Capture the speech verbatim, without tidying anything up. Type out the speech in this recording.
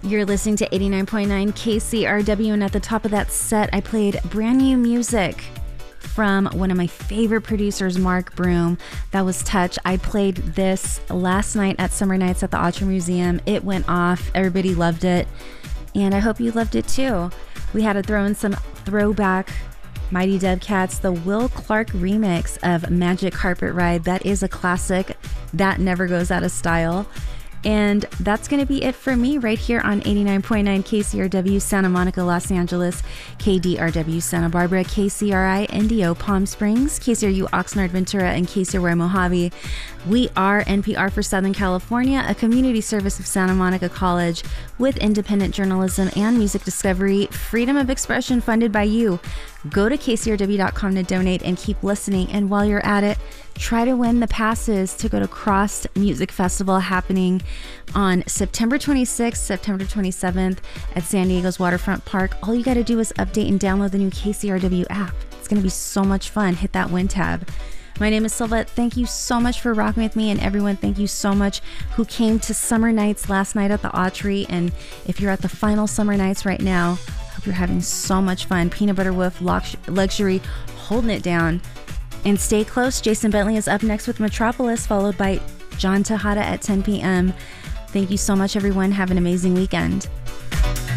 You're listening to eighty-nine point nine K C R W, and at the top of that set, I played brand new music from one of my favorite producers, Mark Broom. That was Touch. I played this last night at Summer Nights at the Autry Museum. It went off. Everybody loved it, and I hope you loved it too. We had to throw in some throwback Mighty Dubcats, the Will Clark remix of Magic Carpet Ride. That is a classic. That never goes out of style. And that's going to be it for me right here on eighty-nine point nine K C R W Santa Monica, Los Angeles, K D R W Santa Barbara, K C R I Indio Palm Springs, K C R U Oxnard Ventura, and K C R Y Mojave. We are N P R for Southern California, a community service of Santa Monica College with independent journalism and music discovery, freedom of expression funded by you. Go to K C R W dot com to donate and keep listening. And while you're at it, try to win the passes to go to Crossed Music Festival happening on September twenty-sixth, September twenty-seventh at San Diego's Waterfront Park. All you got to do is update and download the new K C R W app. It's going to be so much fun. Hit that win tab. My name is Silva. Thank you so much for rocking with me, and everyone, thank you so much who came to Summer Nights last night at the Autry. And if you're at the final Summer Nights right now, hope you're having so much fun. Peanut Butter Wolf Luxury holding it down. And stay close. Jason Bentley is up next with Metropolis, followed by John Tejada at ten p.m. Thank you so much, everyone. Have an amazing weekend.